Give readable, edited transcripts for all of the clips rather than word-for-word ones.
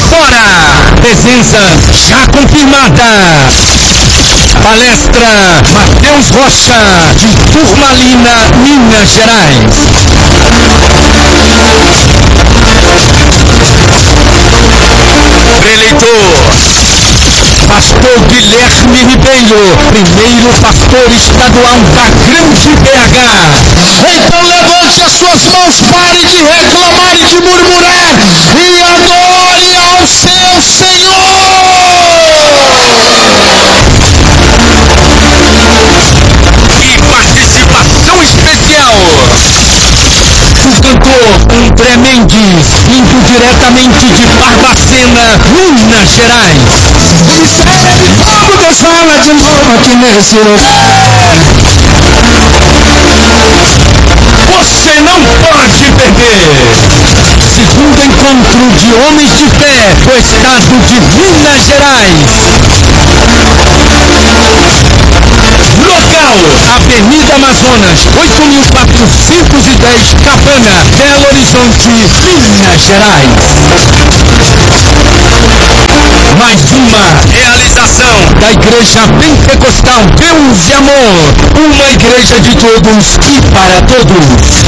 fora. Presença já confirmada. Palestra Matheus Rocha, de Turmalina, Minas Gerais. Preletor Pastor Guilherme Ribeiro, primeiro pastor estadual da Grande BH. Então levante as suas mãos, pare de reclamar e de murmurar e adore ao seu Senhor. E participação especial. O cantor André Mendes, vindo diretamente de Barbacena, Minas Gerais. Deus fala de novo aqui nesse lugar. Você não pode perder. Segundo encontro de homens de fé do estado de Minas Gerais. Local, Avenida Amazonas, 8.410, Cabana, Belo Horizonte, Minas Gerais. Mais uma realização da Igreja Pentecostal Deus e Amor, uma igreja de todos e para todos.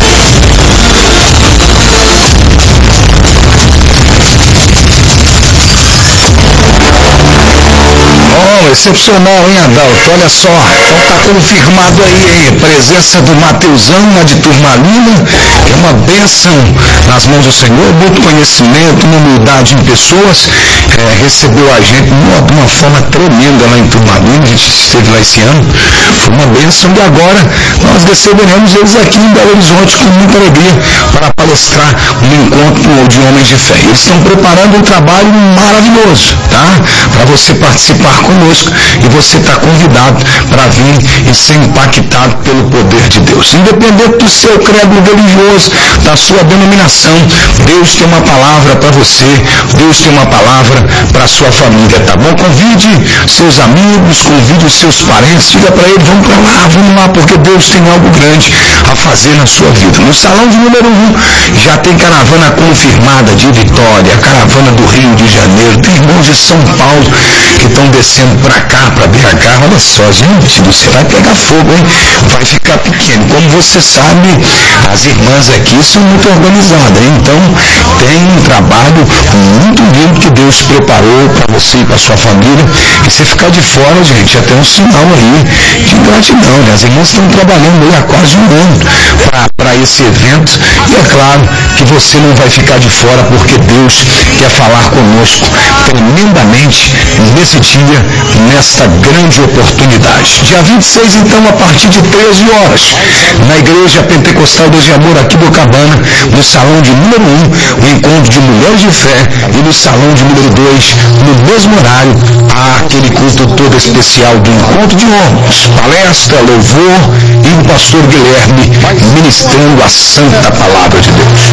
Excepcional, hein, Adalto? Olha só, então tá confirmado aí, hein? Presença do Mateusão lá de Turmalina, é uma bênção nas mãos do Senhor, muito conhecimento, uma humildade em pessoas, recebeu a gente de uma forma tremenda lá em Turmalina, a gente esteve lá esse ano, foi uma bênção, e agora nós receberemos eles aqui em Belo Horizonte com muita alegria para palestrar um encontro de homens de fé. Eles estão preparando um trabalho maravilhoso, tá? Para você participar conosco, e você está convidado para vir e ser impactado pelo poder de Deus. Independente do seu credo religioso, da sua denominação, Deus tem uma palavra para você, Deus tem uma palavra para a sua família, tá bom? Convide seus amigos, convide os seus parentes, diga para eles, vamos lá, porque Deus tem algo grande a fazer na sua vida. No salão de número 1, já tem caravana confirmada de Vitória, caravana do Rio de Janeiro, tem irmãos de São Paulo que estão descendo para cá, para BH. Olha só, gente, você vai pegar fogo, hein? Vai ficar pequeno. Como você sabe, as irmãs aqui são muito organizadas, hein? Então tem um trabalho muito lindo que Deus preparou para você e para sua família, e se ficar de fora, gente, já tem um sinal aí de gratidão, né? As irmãs estão trabalhando aí há quase um ano para esse evento, e é claro que você não vai ficar de fora, porque Deus quer falar conosco tremendamente nesse dia, nesta grande oportunidade. Dia 26, então, a partir de 13 horas, na Igreja Pentecostal Deus e Amor, aqui do Cabana, no salão de número 1, o encontro de mulheres de fé, e no salão de número 2, no mesmo horário, há aquele culto todo especial do encontro de homens, palestra, louvor e o pastor Guilherme ministrando a santa palavra de Deus.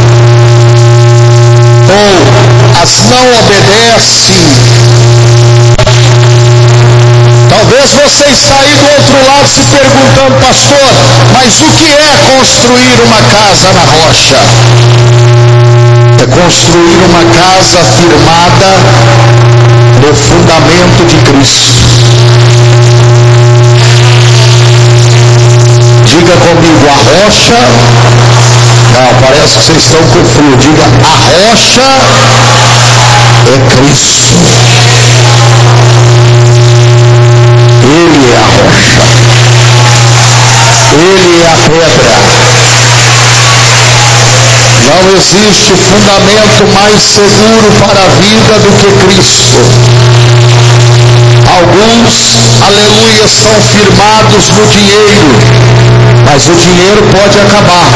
Ou as não obedecem. Talvez você está aí do outro lado se perguntando, pastor, mas o que é construir uma casa na rocha? É construir uma casa firmada no fundamento de Cristo. Diga comigo, a rocha. Não, parece que vocês estão com frio. Diga, a rocha é Cristo. Ele é a rocha. Ele é a pedra. Não existe fundamento mais seguro para a vida do que Cristo. Alguns, aleluia, estão firmados no dinheiro, mas o dinheiro pode acabar.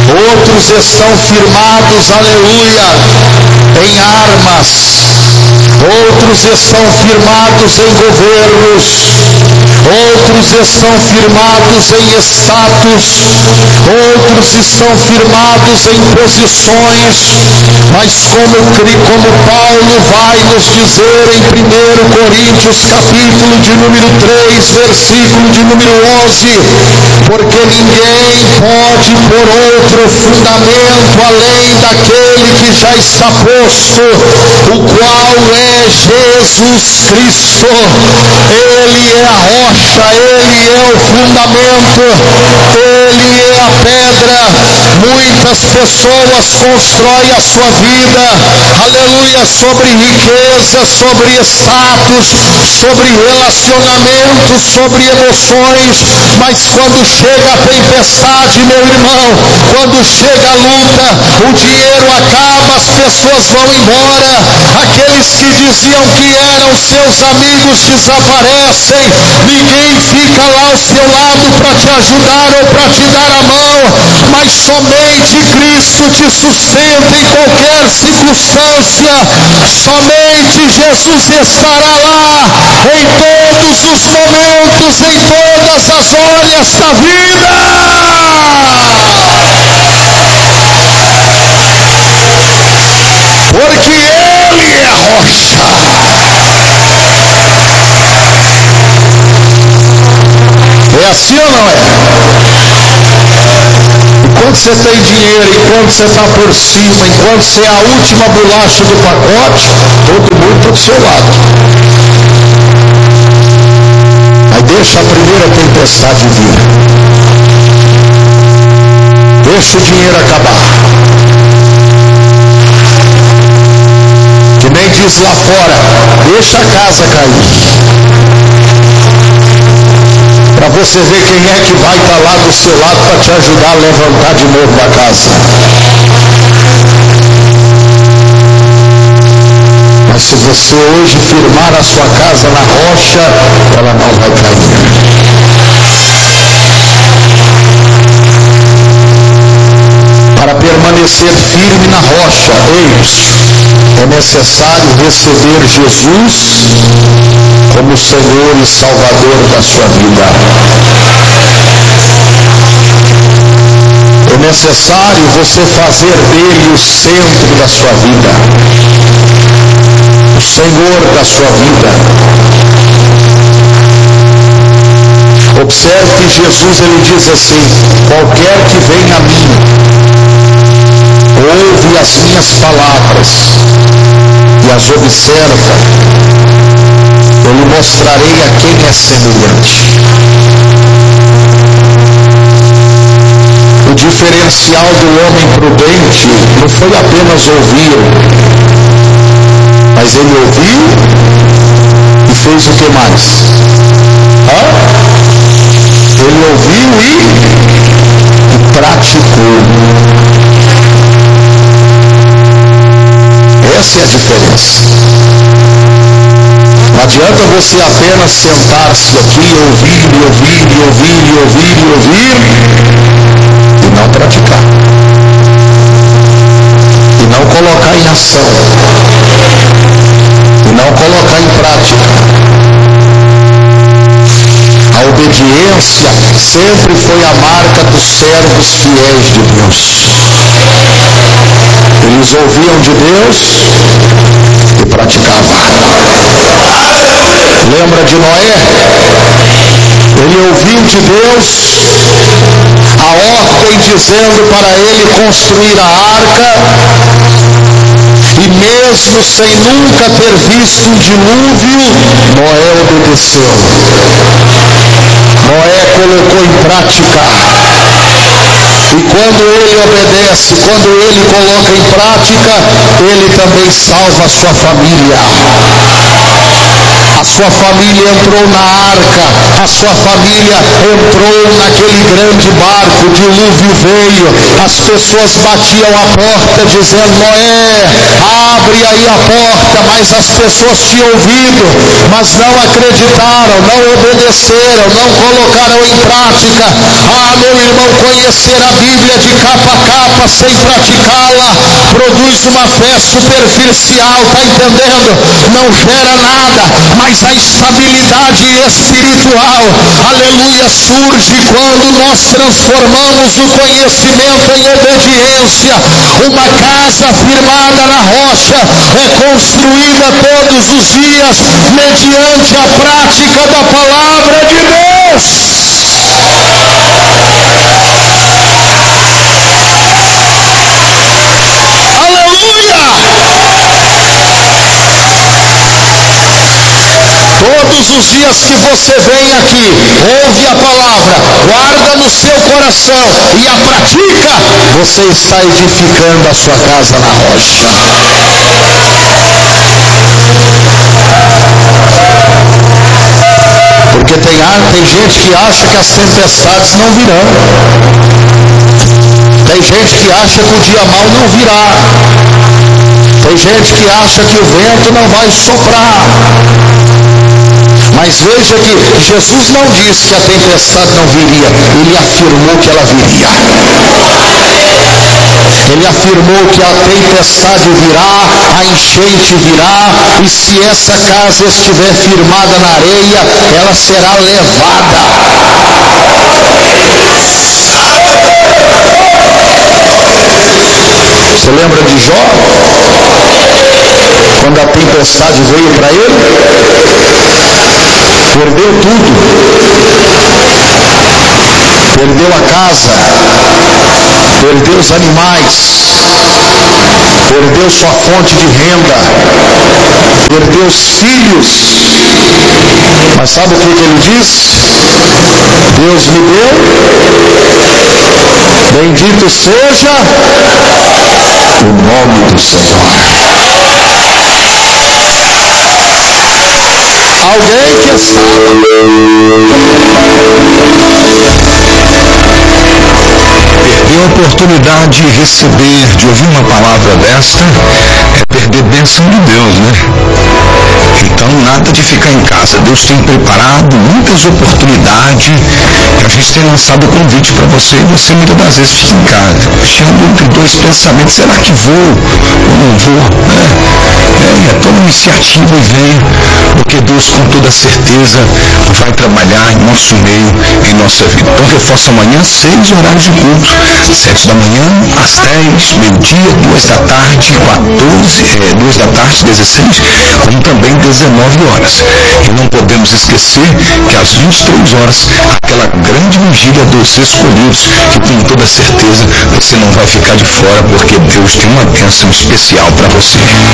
Outros estão firmados, aleluia, em armas, outros estão firmados em governos, outros estão firmados em status, outros estão firmados em posições, mas como Paulo vai nos dizer em 1 Coríntios capítulo de número 3, versículo de número 11, porque ninguém pode pôr outro fundamento além daquele que já está posto, o qual é Jesus Cristo. Ele é a rocha, ele é o fundamento, ele é a pedra. Muitas pessoas constroem a sua vida, aleluia, sobre riqueza, sobre status, sobre relacionamentos, sobre emoções, mas quando chega a tempestade, meu irmão, quando chega a luta, o dinheiro acaba, as pessoas vão embora, aqueles que diziam que eram seus amigos desaparecem, ninguém fica lá ao seu lado para te ajudar ou para te dar a mão, mas somente Cristo te sustenta em qualquer circunstância, somente Jesus estará lá em todos os momentos, em todas as horas da vida. Porque Ele é a rocha. É assim ou não é? Enquanto você tem dinheiro, enquanto você está por cima, enquanto você é a última bolacha do pacote, todo mundo está do seu lado. Aí deixa a primeira tempestade vir. Deixa o dinheiro acabar. Que nem diz lá fora, deixa a casa cair. Para você ver quem é que vai estar lá do seu lado para te ajudar a levantar de novo a casa. Mas se você hoje firmar a sua casa na rocha, ela não vai cair. Para permanecer firme na rocha, é necessário receber Jesus como Senhor e Salvador da sua vida. É necessário você fazer dele o centro da sua vida, o Senhor da sua vida. Observe que Jesus, ele diz assim: qualquer que vem a mim, ouve as minhas palavras e as observa, eu lhe mostrarei a quem é semelhante. O diferencial do homem prudente não foi apenas ouvir, mas ele ouviu e fez o que mais? Ele ouviu e praticou. Essa é a diferença. Não adianta você apenas sentar-se aqui, ouvir e não praticar. E não colocar em ação. E não colocar em prática. A obediência sempre foi a marca dos servos fiéis de Deus. Eles ouviam de Deus e praticavam. Lembra de Noé? Ele ouviu de Deus a ordem dizendo para ele construir a arca, e mesmo sem nunca ter visto um dilúvio, Noé obedeceu. Noé colocou em prática. E quando ele obedece, quando ele coloca em prática, ele também salva a sua família. A sua família entrou na arca, a sua família entrou naquele grande barco, o dilúvio veio, as pessoas batiam a porta dizendo: Noé, abre aí a porta, mas as pessoas tinham ouvido, mas não acreditaram, não obedeceram, não colocaram em prática. Ah, meu irmão, conhecer a Bíblia de capa a capa sem praticá-la produz uma fé superficial, está entendendo? Não gera nada, mas a estabilidade espiritual, aleluia, surge quando nós transformamos o conhecimento em obediência. Uma casa firmada na rocha é construída todos os dias mediante a prática da palavra de Deus. Todos os dias que você vem aqui, ouve a palavra, guarda no seu coração e a pratica, você está edificando a sua casa na rocha. Porque tem gente que acha que as tempestades não virão. Tem gente que acha que o dia mau não virá. Tem gente que acha que o vento não vai soprar. Mas veja que Jesus não disse que a tempestade não viria, ele afirmou que ela viria. Ele afirmou que a tempestade virá, a enchente virá, e se essa casa estiver firmada na areia, ela será levada. Você lembra de Jó? Quando a tempestade veio para ele, perdeu tudo, perdeu a casa, perdeu os animais, perdeu sua fonte de renda, perdeu os filhos. Mas sabe o que ele diz? Deus me deu, bendito seja o nome do Senhor. Alguém que estava perdeu a oportunidade de receber, de ouvir uma palavra desta, é perder bênção de Deus, né? Então nada de ficar em casa. Deus tem preparado muitas oportunidades. A gente tem lançado o convite para você e você muitas das vezes fica em casa, puxando entre dois pensamentos: será que vou ou não vou? Toma iniciativa e venha, porque Deus com toda certeza vai trabalhar em nosso meio, em nossa vida. Então reforça amanhã 6 horários de culto: 7 da manhã, às 10, meio-dia, 2 da tarde, 2 da tarde, 16, como também 19 horas. E não podemos esquecer que às 23 horas, aquela grande vigília dos escolhidos, que com toda certeza você não vai ficar de fora, porque Deus tem uma bênção especial para você.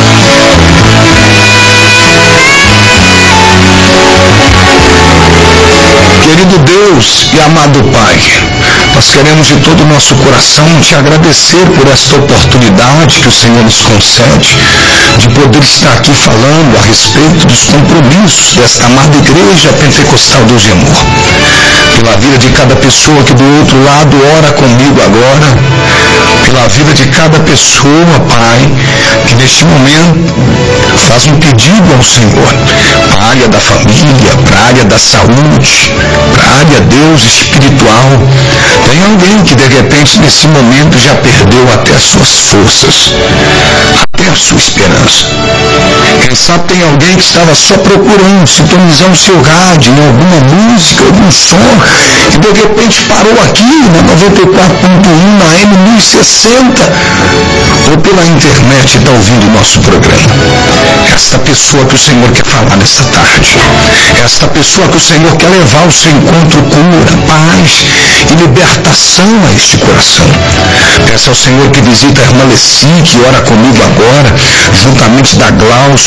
Querido Deus e amado Pai, nós queremos de todo o nosso coração te agradecer por esta oportunidade que o Senhor nos concede de poder estar aqui falando a respeito dos compromissos desta amada Igreja Pentecostal Deus de Amor. Pela vida de cada pessoa que do outro lado ora comigo agora, pela vida de cada pessoa, Pai, que neste momento faz um pedido ao Senhor, para a área da família, para a área da saúde, para a área, Deus, espiritual. Tem alguém que de repente nesse momento já perdeu até as suas forças, até a sua esperança. Quem sabe tem alguém que estava só procurando sintonizar o seu rádio em alguma música, algum som, e de repente parou aqui na 94.1, na AM 1060, ou pela internet está ouvindo o nosso programa. Esta pessoa que o Senhor quer falar nesta tarde, esta pessoa que o Senhor quer levar ao seu encontro cura, paz e libertação a este coração. Peça ao Senhor que visita a irmã Leci, que ora comigo agora, juntamente da Glaucio,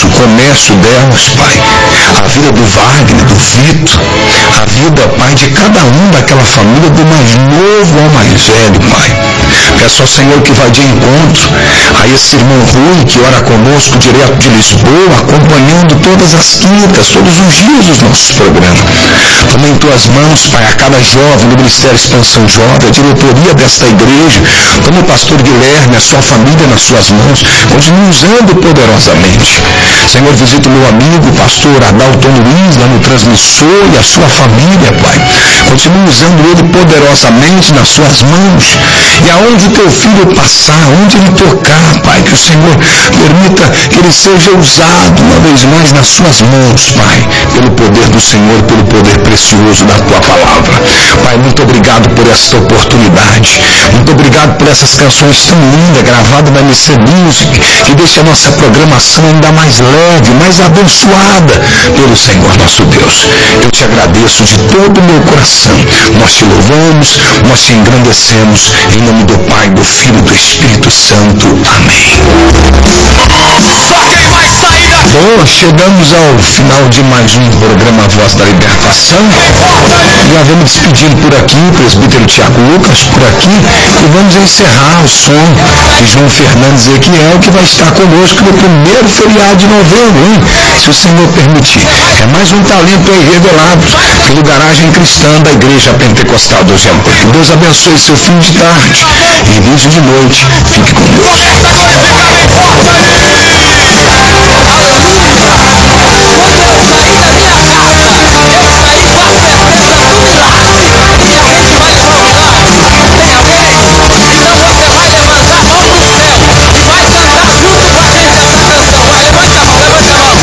o comércio delas, Pai, a vida do Wagner, do Vitor, a vida, Pai, de cada um daquela família, do mais novo ao mais velho, Pai. Peço ao Senhor que vá de encontro a esse irmão Rui, que ora conosco direto de Lisboa, acompanhando todas as quintas, todos os dias os nossos programas. Toma em tuas mãos, Pai, a cada jovem do Ministério Expansão Jovem, a diretoria desta igreja. Toma o pastor Guilherme, a sua família nas suas mãos. Continue usando poderosamente. Senhor, visita o meu amigo, o pastor Adalton Luiz, lá no transmissor, e a sua família, Pai. Continue usando ele poderosamente nas suas mãos. E aonde o teu filho passar, onde ele tocar, Pai, que o Senhor permita que ele seja usado uma vez mais nas suas mãos, Pai, pelo poder do Senhor, pelo poder precioso da tua palavra. Pai, muito obrigado por esta oportunidade. Muito obrigado por essas canções tão lindas, gravadas na MC Music, que deixa a nossa programação ainda mais leve, mais abençoada pelo Senhor nosso Deus. Eu te agradeço de todo o meu coração. Nós te louvamos, nós te engrandecemos, em nome do Pai, do Filho e do Espírito Santo. Amém. Bom, chegamos ao final de mais um programa Voz da Libertação. Já vamos despedindo por aqui, o presbítero Tiago Lucas por aqui, e vamos encerrar o som de João Fernandes Ezequiel, que vai estar conosco no primeiro feriado de novembro, hein? Se o Senhor permitir. É mais um talento aí revelado pelo Garagem Cristã da Igreja Pentecostal do Amor. Que Deus abençoe seu fim de tarde e início de noite. Fique com Deus.